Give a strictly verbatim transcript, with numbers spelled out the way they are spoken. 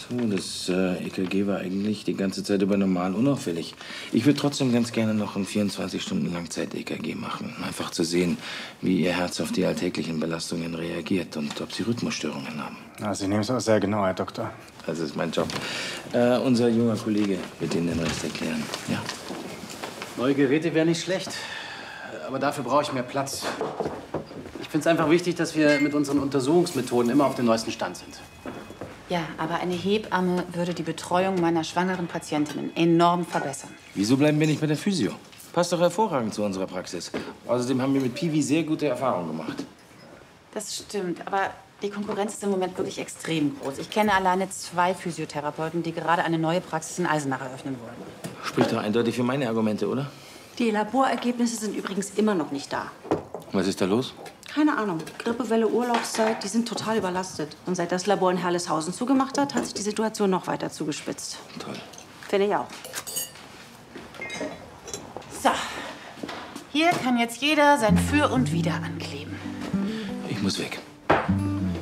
So, das äh, E K G war eigentlich die ganze Zeit über normal unauffällig. Ich würde trotzdem ganz gerne noch ein vierundzwanzig Stunden Langzeit-E K G machen. Einfach zu sehen, wie Ihr Herz auf die alltäglichen Belastungen reagiert und ob Sie Rhythmusstörungen haben. Ja, Sie nehmen es auch sehr genau, Herr Doktor. Das ist mein Job. Äh, unser junger Kollege wird Ihnen den Rest erklären. Ja. Neue Geräte wären nicht schlecht. Aber dafür brauche ich mehr Platz. Ich finde es einfach wichtig, dass wir mit unseren Untersuchungsmethoden immer auf dem neuesten Stand sind. Ja, aber eine Hebamme würde die Betreuung meiner schwangeren Patientinnen enorm verbessern. Wieso bleiben wir nicht bei der Physio? Passt doch hervorragend zu unserer Praxis. Außerdem haben wir mit Piwi sehr gute Erfahrungen gemacht. Das stimmt, aber die Konkurrenz ist im Moment wirklich extrem groß. Ich kenne alleine zwei Physiotherapeuten, die gerade eine neue Praxis in Eisenach eröffnen wollen. Spricht doch eindeutig für meine Argumente, oder? Die Laborergebnisse sind übrigens immer noch nicht da. Was ist da los? Keine Ahnung. Grippewelle, Urlaubszeit, die sind total überlastet. Und seit das Labor in Herleshausen zugemacht hat, hat sich die Situation noch weiter zugespitzt. Toll. Finde ich auch. So, hier kann jetzt jeder sein Für und Wider ankleben. Ich muss weg.